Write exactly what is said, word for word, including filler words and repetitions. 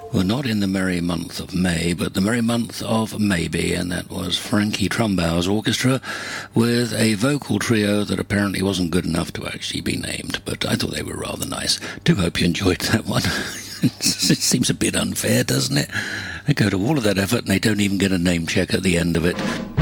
We're not in the merry month of May, but the merry month of Maybe, and that was Frankie Trumbauer's orchestra with a vocal trio that apparently wasn't good enough to actually be named, but I thought they were rather nice. Do hope you enjoyed that one. It seems a bit unfair, doesn't it? They go to all of that effort and they don't even get a name check at the end of it.